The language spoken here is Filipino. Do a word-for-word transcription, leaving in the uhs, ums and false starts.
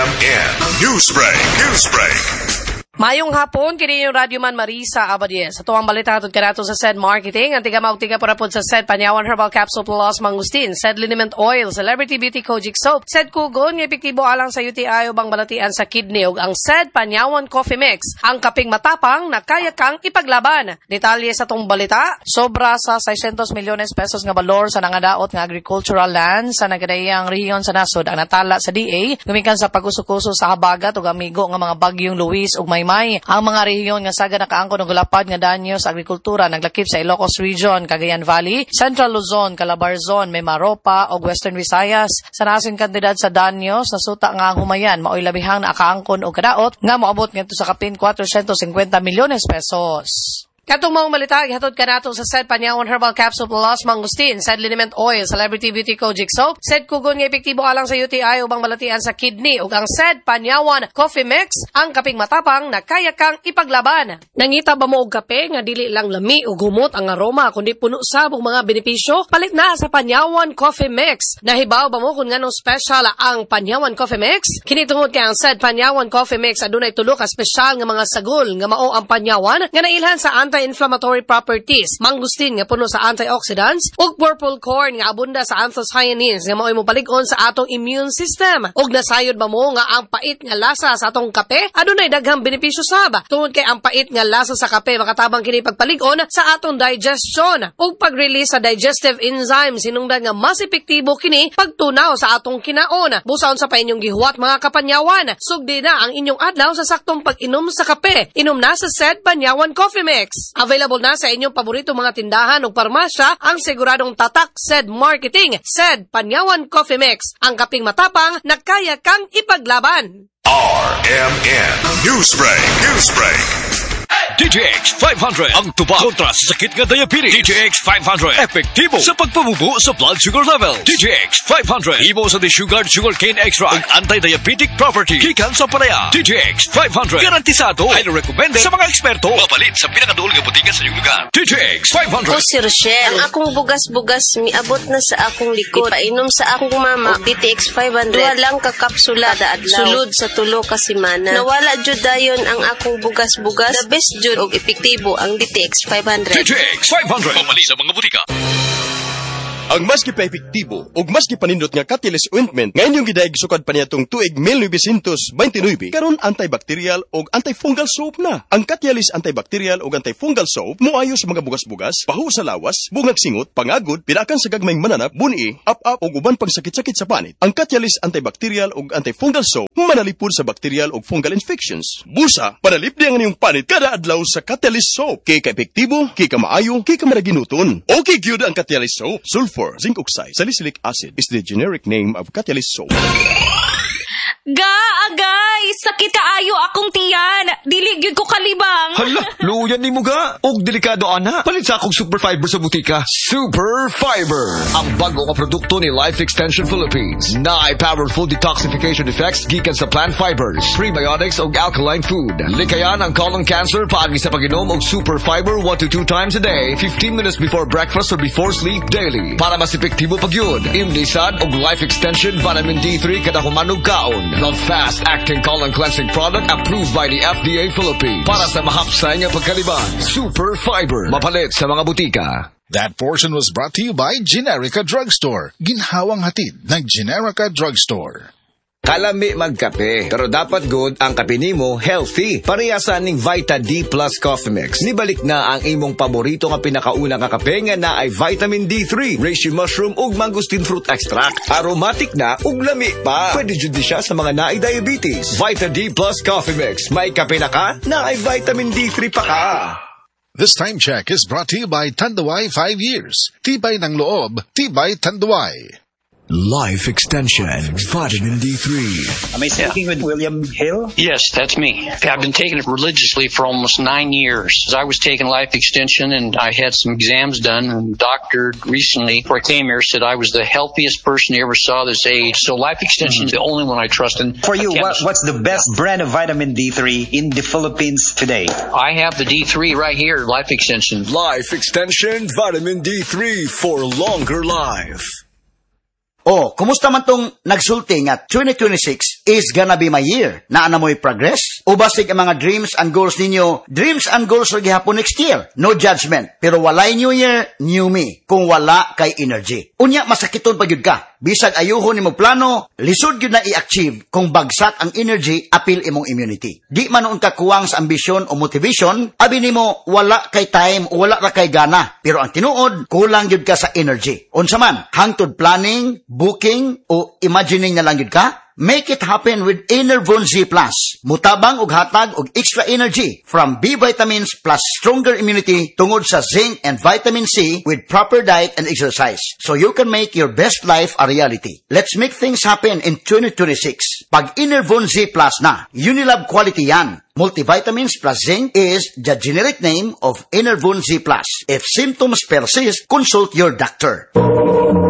M N Newsbreak. Newsbreak. Mayong hapon, kini yung Radyo Man Marisa Abadies. Ito ang balita hatod kanato sa S E D Marketing. Ang tiga-mautiga parapod sa S E D Panyawan Herbal Capsule Plus Mangustin, S E D Liniment Oil, Celebrity Beauty Kojic Soap, S E D Kugon, ng epektibo alang sa U T I o bang balatian sa kidney, ug ang S E D Panyawan Coffee Mix, ang kaping matapang na kaya kang ipaglaban. Detalye sa tong balita, sobra sa six hundred milyones pesos nga balor sa nangadaot nga agricultural land sa nagadayang rehiyon sa nasod ang natala sa D A, gumikan sa pag-usukuso sa habagat ug amigo nga mga bagyong Luis ug may May. Ang mga rehiyon nga saga nakaangkon og gulapad nga danyo sa agrikultura naglakip sa Ilocos Region, Cagayan Valley, Central Luzon, Calabarzon, Mimaropa ug Western Visayas. Sa nasing kantidad sa danyo sa suta nga humayan maoy labihang na akaangkon og kadaot nga moabot ngadto sa kapin four hundred fifty milyones pesos. Katong maong malita, ihatod ka nato sa S E D Panyawan Herbal Capsule Plus Mangustin, S E D Liniment Oil, Celebrity Beauty Kojic Soap, S E D Kugon nga epektibo alang sa U T I ubang balatian sa kidney, ug ang S E D Panyawan Coffee Mix, ang kaping matapang na kaya kang ipaglaban. Nangita ba mo og kape nga dili lang lami ug humot ang aroma kundi puno sab og mga benepisyo? Palit na sa Panyawan Coffee Mix. Nahibaw ba mo kung nganong special ang Panyawan Coffee Mix? Kini tungod kay ang S E D Panyawan Coffee Mix adunay tulo ka special nga mga sagol nga mao ang Panyawan nga nailhan sa anti-inflammatory properties, mangustin nga puno sa antioxidants, ug purple corn nga abunda sa anthocyanins nga mao'y mopalig-on sa atong immune system. Ug nasayod ba mo nga ang pait nga lasa sa atong kape adunay daghang benepisyo sab. Tungod kay ang pait nga lasa sa kape makatabang kini pagpalig-on sa atong digestion ug pag-release sa digestive enzymes, sinungdan nga mas epektibo kini pagtunaw sa atong kinaon. Busaon sa pa inyong gihuwat mga kapanyawan, sugdi na ang inyong adlaw sa saktong pag-inom sa kape. Inom na sa S E D Panyawan Coffee Mix. Available na sa inyong paborito mga tindahan o parmasya ang siguradong tatak S E D Marketing, S E D Panyawan Coffee Mix, ang kaping matapang na kaya kang ipaglaban. R M N Newsbreak. Newsbreak. D T X five hundred ang tubag kontra sa sakit nga diabetes. D T X five hundred epektibo sa pagpabubo sa blood sugar level. D T X five hundred imo sa desugared sugarcane extract ug anti-diabetic property gikan sa palaya. D T X five hundred garantisado highly recommended sa mga eksperto. Mapalit sa pinakaduol nga botiga sa iyong lugar. D T X five hundred. O si Rochelle, ang akong bugas-bugas miabot na sa akong likod. Ipainom sa akong mama og D T X five hundred. Duha lang ka kapsula da adlaw. Sulod sa tulo ka semana. Nawala jud dayon ang akong bugas-bugas. The best jud og epektibo ang D T X five hundred. D T X five hundred pamali sa mga butika. Ang mas gipa-epektibo ug mas gipanindot nga Catalyst Ointment nga inyong gidayeg sukad pa niyatong tuig nineteen twenty-nine karon antibacterial ug antifungal soap na. Ang Catalyst antibacterial ug antifungal soap moayo sa mga bugas-bugas, pahu sa lawas, bungag singot, pangagod, pinakan sa gagmayng mananap, buni, up-up ug uban pang sakit-sakit sa panit. Ang Catalyst antibacterial ug antifungal soap manalipod sa bacterial ug fungal infections. Busa, panalip di ang inyong panit kada adlaw sa Catalyst soap. Kay ka-epektibo, kay ka maayo, kay ka maraginuton. Okay gyud ang Catalyst soap. Sulfur, zinc oxide, salicylic acid is the generic name of Catalyst soap. Ga, agay! Sakit kaayo akong tiyan! Diligid ko kalibang! Hala, luyan ni mo ga! Og delikado ana! Palit sa akong Super Fiber sa butika. Super Fiber! Ang bago nga produkto ni Life Extension Philippines. Na ay powerful detoxification effects gikan sa plant fibers, prebiotics og alkaline food. Likayan ang colon cancer paagi sa pag-inom og Super Fiber one to two times a day, fifteen minutes before breakfast or before sleep daily. Para mas epektibo pag yun, imlisad og Life Extension Vitamin D three kada humanog kaon. The fast-acting colon cleansing product approved by the F D A Philippines. Para sa mahapsay nga pagkaliban, Super Fiber. Mapalit sa mga butika. That portion was brought to you by Generica Drugstore. Ginhawang hatid ng Generica Drugstore. Kalami magkape, pero dapat good ang kape nimo healthy. Parehasan ning Vita D Plus Coffee Mix. Nibalik na ang imong paborito nga pinakauna nga kape nga na ay vitamin D three, reishi mushroom ug mangosteen fruit extract. Aromatic na ug lami pa. Pwede jud siya sa mga naay diabetes. Vita D Plus Coffee Mix. May kape na ka, na ay vitamin D three pa ka. This time check is brought to you by Tanduay five years. Tibay ng loob, tibay Tanduay. Life Extension, Vitamin D three. Am I speaking yeah. with William Hill? Yes, that's me. I've been taking it religiously for almost nine years. I was taking Life Extension and I had some exams done, and the doctor recently, before I came here, said I was the healthiest person he ever saw this age. So Life Extension mm-hmm. is the only one I trust. And for you, what, what's the best yeah. brand of vitamin D three in the Philippines today? I have the D three right here, Life Extension. Life Extension Vitamin D three for longer life. Oh, kumusta man tong nagsulti nga twenty twenty-six is gonna be my year. Na na mo'y progress? O basig ang mga dreams and goals ninyo, dreams and goals ra gihapon next year. No judgment. Pero walay new year, new me. Kung wala kay energy. Unya, masakiton pa gyud ka. Bisag ayuhon nimo plano, lisod gyud na i-achieve kung bagsak ang energy, apil imong immunity. Di man noon ka kuwang sa ambisyon o motivation, abi nimo wala kay time o wala ra kay gana. Pero ang tinuod, kulang gyud ka sa energy. Unsa man, hangtod planning, booking o imagining na lang gyud ka? Make it happen with Enervon Z Plus. Mutabang og hatag og extra energy from B vitamins plus stronger immunity tungod sa zinc and vitamin C with proper diet and exercise. So you can make your best life a reality. Let's make things happen in twenty twenty-six. Pag Enervon Z Plus na, Unilab quality yan. Multivitamins plus zinc is the generic name of Enervon Z Plus. If symptoms persist, consult your doctor.